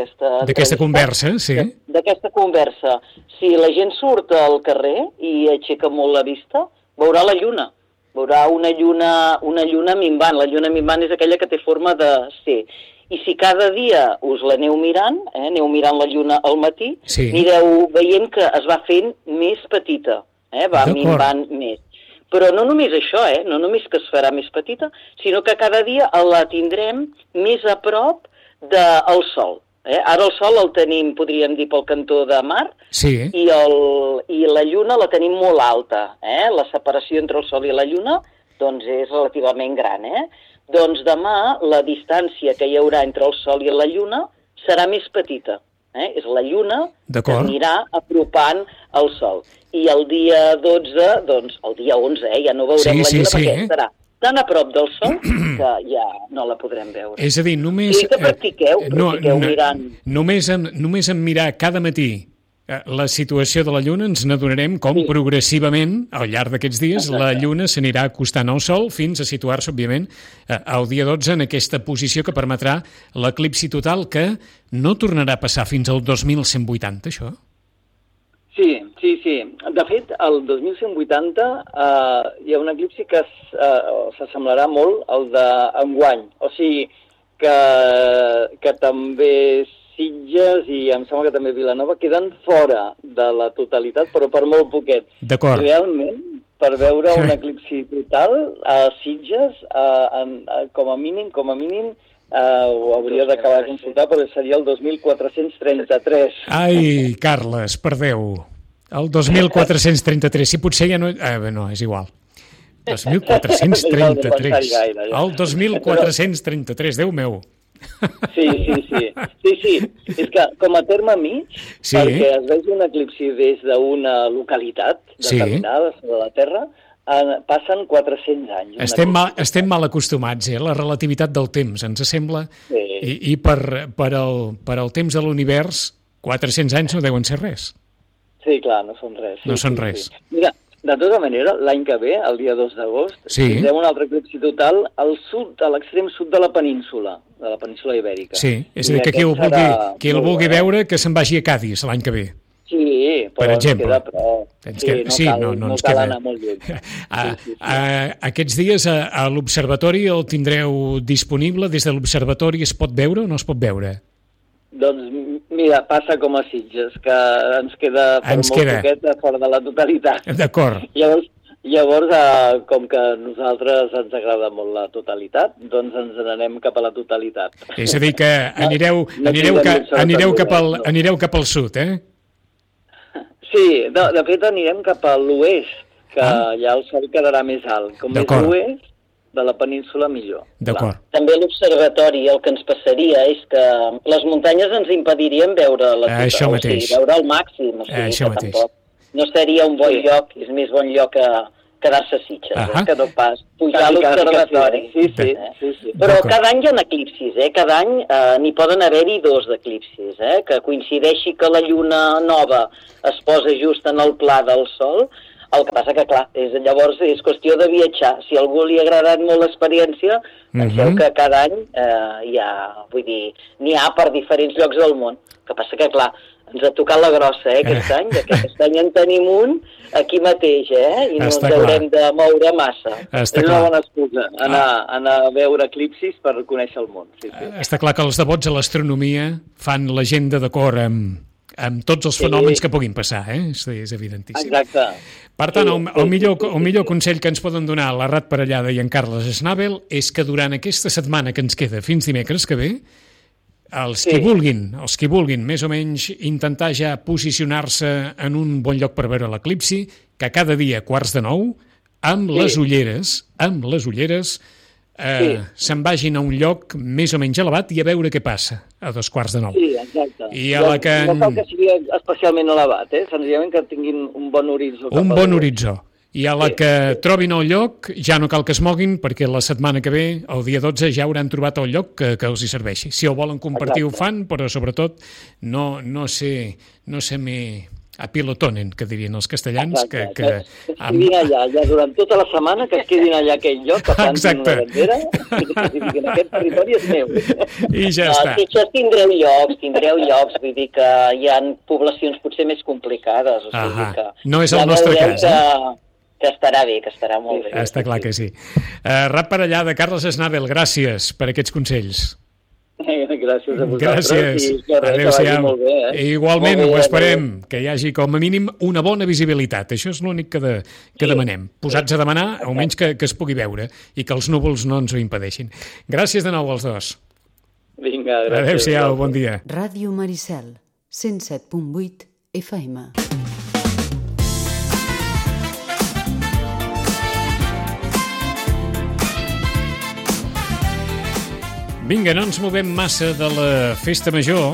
conversa, sí. D'aquesta conversa, si la gent surt al carrer i aixeca molt la vista, veurà la lluna. Veurà una lluna minvant. La lluna minvant és aquella que té forma de C. I si cada dia us l'aneu mirant, aneu mirant la lluna al matí, anireu veient que es va fent més petita, va minvant més. Però no només això, no només que es farà més petita, sinó que cada dia la tindrem més a prop del sol. Ara el sol el tenim, podríem dir, pel cantó de mar, i la lluna la tenim molt alta. La separació entre el sol i la lluna doncs és relativament gran, Doncs demà la distància que hi haurà entre el sol i la lluna serà més petita. És la lluna que anirà apropant el sol. I el dia 12, doncs el dia 11, ja no veurem la lluna perquè estarà tan a prop del sol que ja no la podrem veure. És a dir, només... Sí que practiqueu mirant. Només en mirar cada matí la situació de la Lluna ens n'adonarem com progressivament, al llarg d'aquests dies, la Lluna s'anirà acostant al Sol fins a situar-se, òbviament, el dia 12 en aquesta posició que permetrà l'eclipsi total que no tornarà a passar fins al 2180, això? Sí. De fet, el 2180 hi ha un eclipsi que s'assemblarà molt al d'enguany. O sigui, que també Sitges i em sembla que també Vilanova queden fora de la totalitat, però per molt poquet. D'acord. Realment, per veure un eclipsi total, a Sitges, com a mínim, ho hauria d'acabar de consultar, però seria el 2433. Ai, Carles, perdeu. El 2433, si potser ja no... no, és igual. 2433. El 2433, Déu meu. Sí. És que com a terme mig, perquè es vegi un eclipsi des d'una localitat determinada sobre la Terra, passen 400 anys. Estem mal acostumats, la relativitat del temps, ens sembla, i per el temps de l'univers, 400 anys no deuen ser res. Sí, clar, no són res. No són res. Mira, de tota manera, l'any que ve, el dia 2 d'agost, tindrem un altre eclipsi total al sud, a l'extrem sud de la península ibèrica. Sí, és a dir, que qui el vulgui veure, que se'n vagi a Cádiz l'any que ve. Sí, però ens queda prou. No ens cal anar molt lluny. Aquests dies a l'observatori el tindreu disponible? Des de l'observatori es pot veure o no es pot veure? Doncs mira, passa com a Sitges, que ens queda poquet fora de la totalitat. D'acord. Llavors, com que a nosaltres ens agrada molt la totalitat, doncs ens n'anem cap a la totalitat. És a dir, que anireu cap al sud, Sí, de fet anirem cap a l'oest, que allà el sol quedarà més alt. Com més l'oest, de la península, millor. D'acord. També l'observatori, el que ens passaria és que les muntanyes ens impedirien veure la ciutat, Això mateix. o sigui, veure el màxim, o sigui, Això que mateix. tampoc no seria un bon lloc, és més bon lloc que quedar-se a Sitges, que no pas pujar a l'observatori. Sí. Però cada any hi ha eclipsis, cada any n'hi poden haver-hi 2 d'eclipsis, que coincideixi que la lluna nova es posa just en el pla del Sol. El que passa que, clar, llavors és qüestió de viatjar. Si a algú li ha agradat molt l'experiència, penseu que cada any n'hi ha per diferents llocs del món. El que passa que, clar, ens ha tocat la grossa, aquest any. Aquest any en tenim un aquí mateix, i no ens haurem de moure massa. És una bona excusa, anar a veure eclipsis per conèixer el món. Sí. Està clar que els devots a l'astronomia fan l'agenda d'acord amb tots els fenòmens que puguin passar, és evidentíssim. Exacte. Per tant, el millor consell que ens poden donar la Rat Parellada i en Carles Schnabel és que durant aquesta setmana que ens queda fins dimecres que ve, els qui vulguin més o menys intentar ja posicionar-se en un bon lloc per veure l'eclipsi, que cada dia 8:45, amb les ulleres, se'n vagin a un lloc més o menys elevat i a veure què passa a 8:45. Sí, exacte. I a la que... No cal que sigui especialment elevat, senzillament que tinguin un bon horitzó. Un bon horitzó. I a la que trobin el lloc ja no cal que es moguin perquè la setmana que ve, el dia 12, ja hauran trobat el lloc que els hi serveixi. Si ho volen compartir ho fan, però sobretot no se me apilotonen, que dirien els castellans. Que quedin allà, ja durant tota la setmana que es quedin allà a aquell lloc, que fan una bandera, que en aquest territori és meu. I ja està. Sitges tindreu llocs, vull dir que hi ha poblacions potser més complicades. O sigui que no és el nostre cas, que estarà bé, que estarà molt bé. Està clar que sí. Rat Parellada, Carles Schnabel, gràcies per aquests consells. Gràcies a vosaltres. Gràcies. Adéu-siau. Igualment, ho esperem, que hi hagi com a mínim una bona visibilitat. Això és l'únic que demanem. Posats a demanar, almenys que es pugui veure i que els núvols no ens ho impedeixin. Gràcies de nou als dos. Vinga, gràcies. Adéu-siau, bon dia. Ràdio Maricel, 107.8 FM. Vinga, no ens movem massa de la festa major,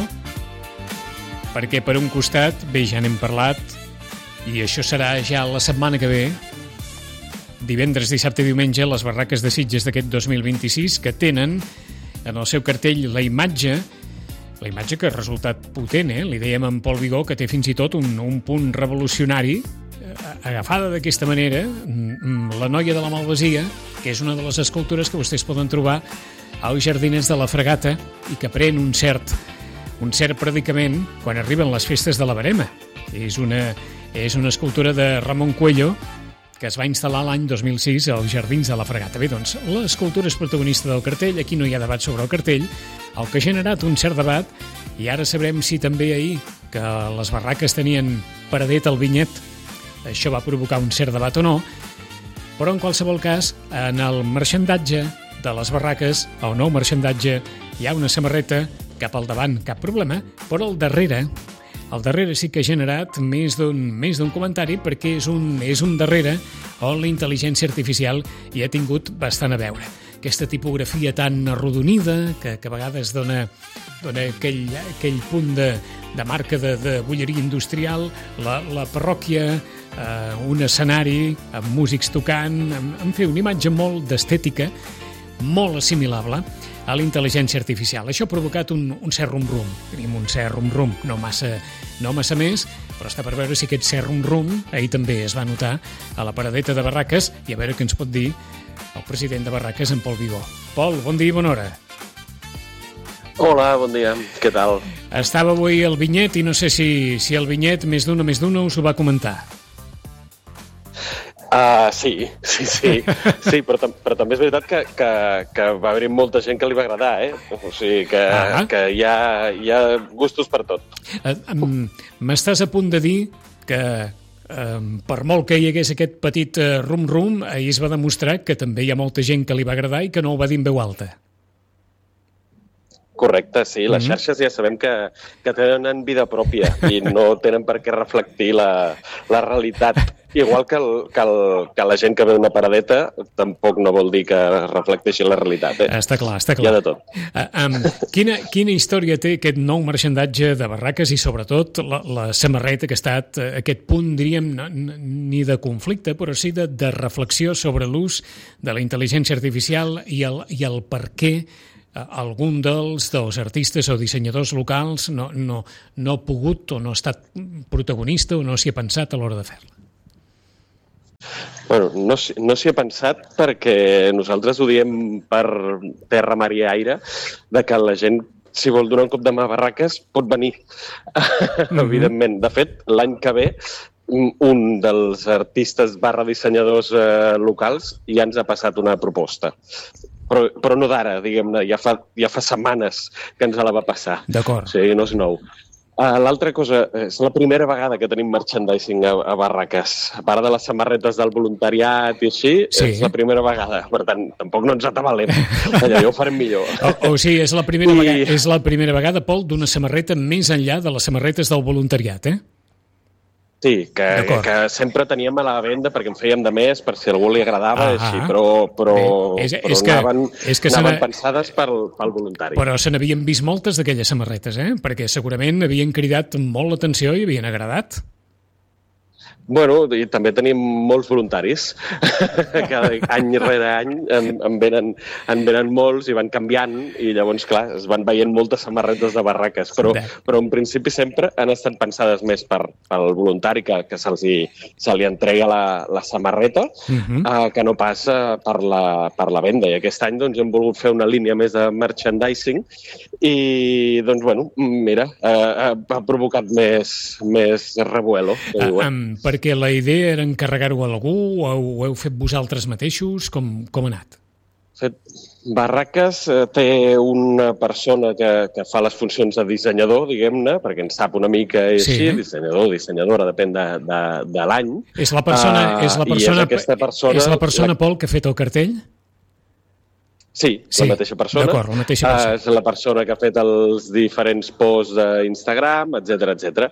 perquè per un costat, bé, ja n'hem parlat, i això serà ja la setmana que ve, divendres, dissabte i diumenge, les barraques de Sitges d'aquest 2026, que tenen en el seu cartell la imatge que ha resultat potent, li dèiem en Pol Vigó, que té fins i tot un punt revolucionari, agafada d'aquesta manera, la noia de la Malvasia, que és una de les escultures que vostès poden trobar als jardiners de la Fregata i que pren un cert predicament quan arriben les festes de la Verema. És una escultura de Ramon Cuello que es va instal·lar l'any 2006 als jardins de la Fregata. Bé, doncs, l'escultura és protagonista del cartell, aquí no hi ha debat sobre el cartell, el que ha generat un cert debat, i ara sabrem si també ahir, que les barraques tenien paradet al vinyet, això va provocar un cert debat o no, però en qualsevol cas, en el marxandatge de les barraques, el nou marxandatge, hi ha una samarreta, cap al davant, cap problema, però al darrere sí que ha generat més d'un comentari perquè és un darrere on la intel·ligència artificial hi ha tingut bastant a veure. Aquesta tipografia tan arrodonida que a vegades dona aquell punt de marca de bulleria industrial, la parròquia, un escenari amb músics tocant, en fi, una imatge molt d'estètica, molt assimilable a la intel·ligència artificial. Això ha provocat un cert rum-rum. Tenim un cert rum-rum, no massa més, però està per veure si aquest cert rum-rum ahir també es va notar a la paradeta de Barraques i a veure què ens pot dir el president de Barraques, en Pol Vigó. Pol, bon dia i bona hora. Hola, bon dia. Què tal? Estava avui el Vinyet i no sé si el Vinyet més d'una us ho va comentar. Sí, però també és veritat que va haver-hi molta gent que li va agradar, O sigui que hi ha gustos per tot. M'estàs a punt de dir que per molt que hi hagués aquest petit rum-rum, ahir es va demostrar que també hi ha molta gent que li va agradar i que no ho va dir en veu alta. Correcte, sí. Les xarxes ja sabem que tenen vida pròpia i no tenen per què reflectir la realitat. Igual que la gent que ve una paradeta tampoc no vol dir que reflecteixi la realitat. Està clar. Hi ha de tot. Quina història té aquest nou marxandatge de Barraques i sobretot la samarreta que ha estat aquest punt, diríem, ni de conflicte, però sí de reflexió sobre l'ús de la intel·ligència artificial i el per què algun dels artistes o dissenyadors locals no ha pogut o no ha estat protagonista o no s'hi ha pensat a l'hora de fer-la? Bueno, no s'hi ha pensat perquè nosaltres ho diem per terra, mar i aire, de que la gent, si vol donar un cop de mà a Barraques, pot venir, evidentment. De fet, l'any que ve, un dels artistes /dissenyadors locals ja ens ha passat una proposta. Però no d'ara, diguem-ne, ja fa setmanes que ens la va passar. D'acord. O sigui, no és nou. L'altra cosa, és la primera vegada que tenim merchandising a Barraques. A part de les samarretes del voluntariat i així, és la primera vegada. Per tant, tampoc no ens atabalem. Allò ja ho farem millor. O sigui, és la primera vegada, Pol, d'una samarreta més enllà de les samarretes del voluntariat, Sí, que sempre teníem a la venda perquè en fèiem de més, per si a algú li agradava, així, però anaven pensades pel voluntari. Però se n'havien vist moltes d'aquelles samarretes, perquè segurament havien cridat molt l'atenció i havien agradat. Bueno, i també tenim molts voluntaris. Cada any rere any en venen molts i van canviant i llavors, clar, es van veient moltes samarretes de Barraques, però en principi sempre han estat pensades més pel voluntari que se li entrega la samarreta que no pas per la venda. I aquest any doncs, hem volgut fer una línia més de merchandising i, doncs, bueno, mira, ha provocat més revuelo. Perquè la idea era encarregar-ho a algú o ho heu fet vosaltres mateixos? Com ha anat? Barraques té una persona que fa les funcions de dissenyador, diguem-ne, perquè en sap una mica així, dissenyador, dissenyadora, depèn de l'any. És la persona, Pol, que ha fet el cartell? Sí, la mateixa persona. D'acord, la mateixa persona. És la persona que ha fet els diferents posts d'Instagram, etc.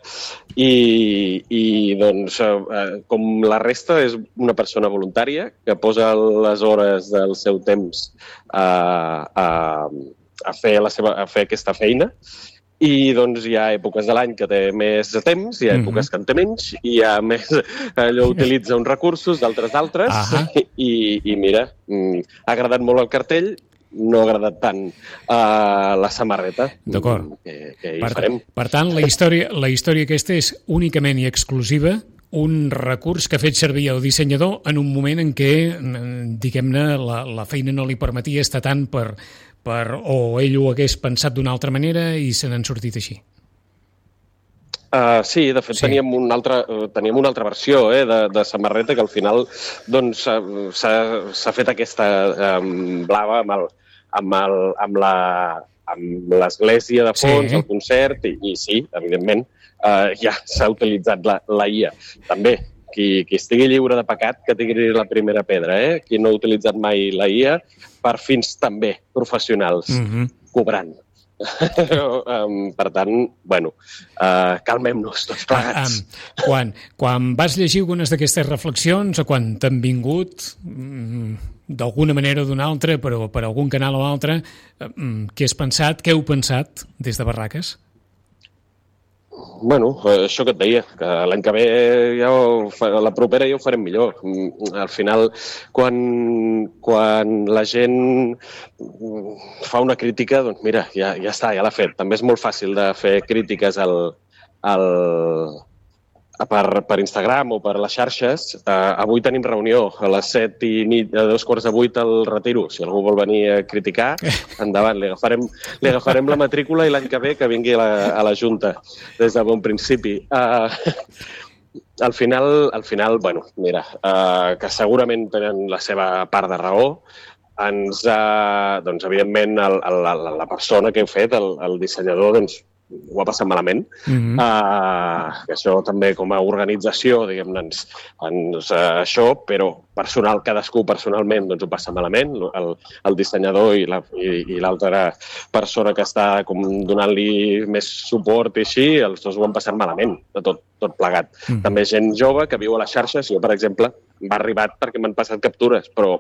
I doncs, com la resta, és una persona voluntària que posa les hores del seu temps a fer aquesta feina. I doncs hi ha èpoques de l'any que té més temps, hi ha èpoques que en té menys, i allò utilitza uns recursos, d'altres, i mira, ha agradat molt el cartell, no ha agradat tant la samarreta. D'acord. Que hi farem. Per tant, la història aquesta és únicament i exclusiva un recurs que ha fet servir el dissenyador en un moment en què, diguem-ne, la feina no li permetia estar tant o ell ho hagués pensat d'una altra manera i se n'han sortit així. Sí, de fet teníem una altra versió de samarreta que al final doncs, s'ha fet aquesta blava amb l'església de fons, el concert, i sí, evidentment, ja s'ha utilitzat la IA. També, qui estigui lliure de pecat, que tingui la primera pedra. Qui no ha utilitzat mai la IA, per fins també professionals, cobrant. Per tant, bueno, calmem-nos tots plegats. Quan vas llegir algunes d'aquestes reflexions o quan t'han vingut, d'alguna manera o d'una altra, però per algun canal o altre, què has pensat, què heu pensat des de Barraques? Bueno, això que et deia, que l'any que ve la propera ja ho farem millor. Al final, quan la gent fa una crítica, doncs mira, ja està, ja l'ha fet. També és molt fàcil de fer crítiques per Instagram o per les xarxes. Avui tenim reunió a les 7:15, a 7:45 al Retiro. Si algú vol venir a criticar, endavant. Li agafarem la matrícula i l'any que ve que vingui a la Junta des de bon principi. Al final, bueno, mira, que segurament tenen la seva part de raó. Doncs, evidentment, la persona que heu fet, el dissenyador, doncs, ho ha passat malament. Que això també com a organització, diguem-ne, això, però cadascú personalment doncs, ho passa malament. El dissenyador i l'altra persona que està com donant-li més suport i així, els dos ho han passat malament, de tot plegat. També gent jove que viu a les xarxes. Jo, per exemple, m'ha arribat perquè m'han passat captures, però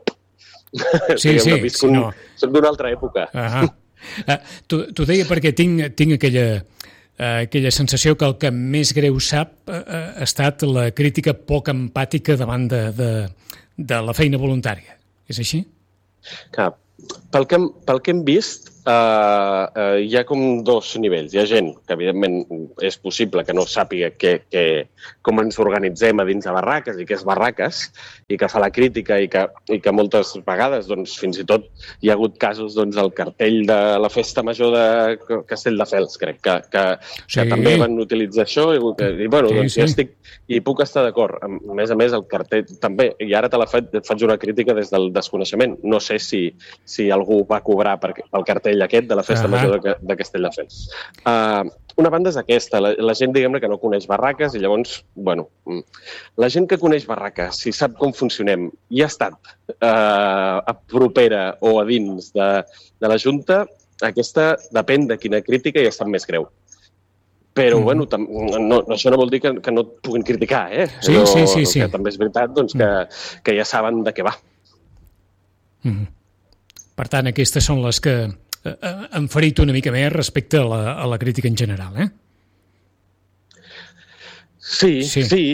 soc d'una altra època. T'ho deia perquè tinc aquella sensació que el que més greu sap ha estat la crítica poc empàtica davant de la feina voluntària. És així? Clar, pel que hem vist, hi ha com dos nivells. Hi ha gent que, evidentment, és possible que no sàpiga com ens organitzem a dins de barraques i què és barraques, i que fa la crítica i que moltes vegades, doncs, fins i tot hi ha hagut casos, doncs, el cartell de la festa major de Castelldefels, crec, que també van utilitzar això i bueno, doncs ja estic i puc estar d'acord. A més, el cartell també, i ara faig una crítica des del desconeixement. No sé si algú va cobrar pel cartell aquest de la festa major de Castelldefels. Una banda és aquesta, la gent, diguem-ne, que no coneix barraques i llavors, bueno, la gent que coneix barraques, si sap com funcionem i ha estat propera o a dins de la Junta, aquesta depèn de quina crítica i ha estat més greu. Però, bueno, això no vol dir que no et puguin criticar, eh? Sí. Que també és veritat doncs, que ja saben de què va. Per tant, aquestes són les que han ferit una mica més respecte a la crítica en general, eh? Sí,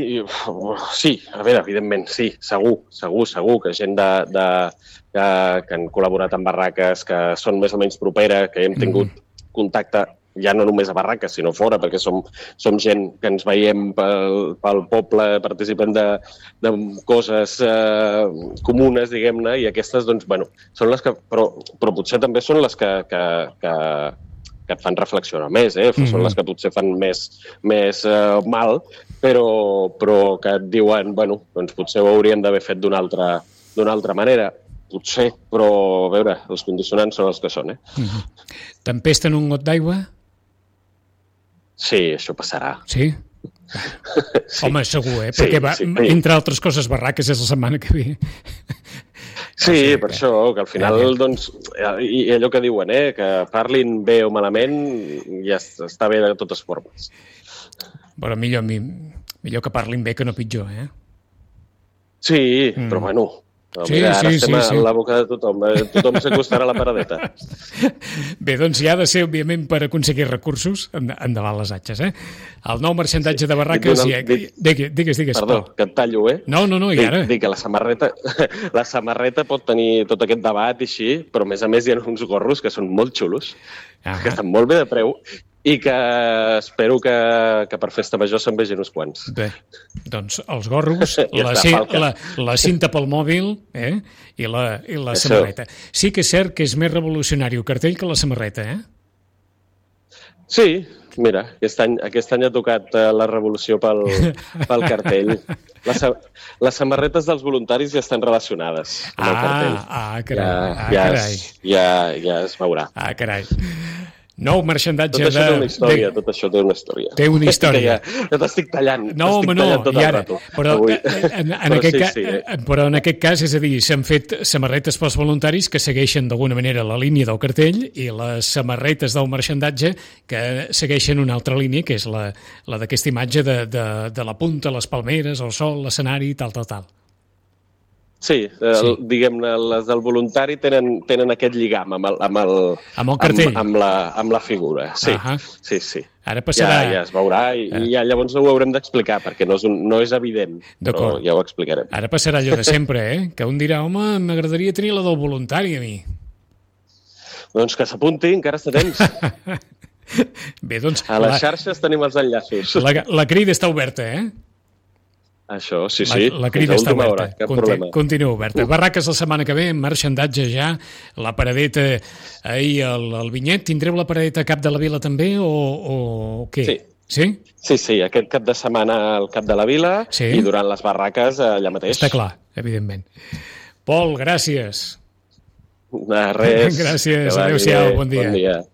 a veure, evidentment, sí, segur que gent que han col·laborat amb barraques, que són més o menys propera, que hem tingut contacte ja no només a barraques, sinó fora, perquè som gent que ens veiem pel poble, participem de coses comunes, diguem-ne, i aquestes, doncs, bueno, són les que... Però potser també són les que et fan reflexionar més, són les que potser fan més mal, però que et diuen, bueno, doncs potser ho hauríem d'haver fet d'una altra manera. Potser, però, a veure, els condicionants són els que són, Tempesta en un got d'aigua? Sí, això passarà. Sí? Sí. Home, segur, perquè entre altres coses barraques és la setmana que ve. Sí, per això, que al final, doncs, i allò que diuen, que parlin bé o malament, ja està bé de totes formes. Però millor que parlin bé que no pitjor, Sí, però bueno... Mira, ara estem a la boca de tothom. Tothom s'acostarà a la paradeta. Bé, doncs hi ha de ser, òbviament, per aconseguir recursos, endavant les atxes, El nou marxandatge de barraques... Digues. Perdó, que et tallo, No, i ara? Dic que la samarreta pot tenir tot aquest debat i així, però a més hi ha uns gorros que són molt xulos, que estan molt bé de preu, i que espero que per festa major se'n vegin uns quants. Bé, doncs els gorros, la cinta pel mòbil i la samarreta. Sí que és cert que és més revolucionari el cartell que la samarreta, Sí, mira, aquest any ha tocat la revolució pel cartell. Les samarretes dels voluntaris ja estan relacionades amb el cartell. Ja es veurà. Carai. Nou marxandatge Tot això té una història. Té una història. Ja t'estic tallant. No, i ara. Però en aquest cas, és a dir, s'han fet samarretes pels voluntaris que segueixen d'alguna manera la línia del cartell i les samarretes del marxandatge que segueixen una altra línia, que és la d'aquesta imatge de la punta, les palmeres, el sol, l'escenari, tal. Sí, diguem-ne, les del voluntari tenen aquest lligam amb el cartell. Amb la figura, sí. Ara passarà... Ja es veurà i llavors ho haurem d'explicar, perquè no és evident, però ja ho explicarem. Ara passarà allò de sempre, que un dirà, home, m'agradaria tenir la del voluntari a mi. Doncs que s'apunti, encara està temps. Bé, doncs... A les xarxes tenim els enllaços. La crida està oberta, Això, sí. La crida està oberta. Continua oberta. Mm. Barraques la setmana que ve, marxandatge ja, la paradeta ahir al Vinyet. Tindreu la paradeta a Cap de la Vila també o què? Sí. Sí? Sí, aquest cap de setmana al Cap de la Vila i durant les barraques allà mateix. Està clar, evidentment. Pol, gràcies. De res. Gràcies, adéu-siau, bon dia. Bon dia.